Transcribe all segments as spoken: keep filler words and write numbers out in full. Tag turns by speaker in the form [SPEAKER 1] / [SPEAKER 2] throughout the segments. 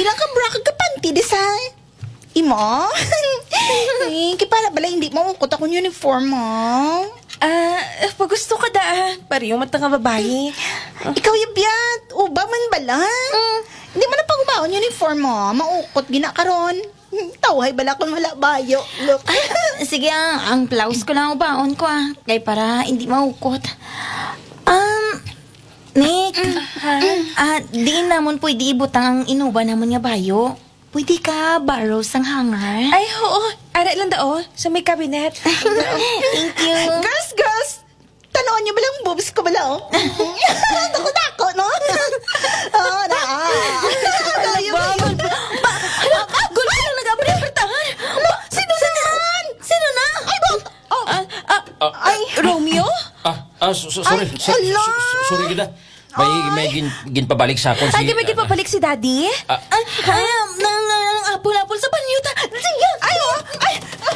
[SPEAKER 1] Bilang ka bra kag panty di sa imo. Eh, kaya para bala hindi mo ukot akong uniform mo.
[SPEAKER 2] Ah, pag gusto ka da, pariyo man nga babae.
[SPEAKER 1] Ikaw yabyat, uba man bala. Hindi mo na pag-ubaon uniform mo, maukot gina karon. Tawhay bala kung wala bayo. Look.
[SPEAKER 3] Sige, ah, ang blouse ko lang ubaon ko ah. Kaya para hindi maukot. Um, Nick, ah, di namon pwede ibutang ang inuba namon nga bayo. Pwede ka borrow sang hanger?
[SPEAKER 2] Ay, oo. Ara lang dao, sa may cabinet.
[SPEAKER 3] Thank you.
[SPEAKER 1] Girls, girls, tanoon niyo balang boobs ko bala, oh. Dako-dako, no? Oo, na. Kayo ba?
[SPEAKER 3] Gulo na nag-abri ang pertangan.
[SPEAKER 1] Sino naman?
[SPEAKER 3] Sino na?
[SPEAKER 1] Ay, ba? Oh,
[SPEAKER 2] Ah, ah, ay, Romeo?
[SPEAKER 4] Ah, ah, so, so, sorry.
[SPEAKER 1] Ay,
[SPEAKER 4] Sa-
[SPEAKER 1] ala!
[SPEAKER 4] so- so- sorry kita. May, may gin, ginpabalik sa akon si...
[SPEAKER 2] Ay, di ba papalik si Daddy?
[SPEAKER 4] Ah,
[SPEAKER 3] Ay, ay, nang, nang, nang apol-apol sa banyuta. Sige.
[SPEAKER 1] ay, oh, ay.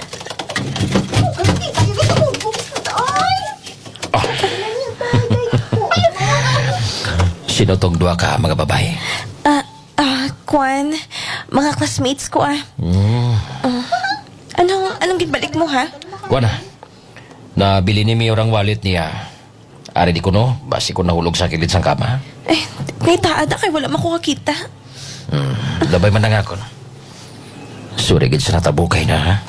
[SPEAKER 1] Ay, tayo gusto mo, boobs ko. Ay.
[SPEAKER 4] sino tong dua ka, mga babae?
[SPEAKER 2] Ah, ah, Kwan, mga classmates ko ah.
[SPEAKER 4] Hmm.
[SPEAKER 2] Ah, anong, anong gibalik mo ha?
[SPEAKER 4] Kuha na. Nabili ni mi orang wallet niya. Ari di ko no, basi ko nahulog sa kilid sang kama.
[SPEAKER 2] Eh, ngay taada kay wala makuha kita.
[SPEAKER 4] Hmm, labay man na nga ako. Sorry, gid sa natabukay na, ha?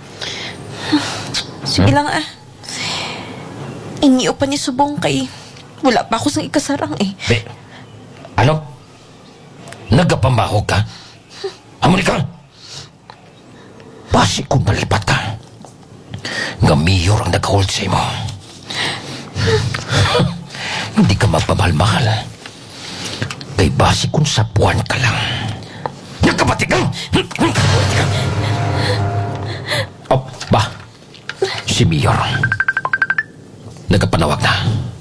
[SPEAKER 2] Sige lang ah. Inyo pa ni subong kay wala pa ako sa ikasarang eh.
[SPEAKER 4] Be, ano? Nagapambahog ka? Amon ka? Basi kung nalipat ka. Nga mayor ang nag-hold sa imo. Hindi ka magpamahal-mahal. Kay basi kung sapuan ka lang. Nagkabatik ka! Nagkabatik ka! Oh, ba? Si Mayor. Nagkapanawag na.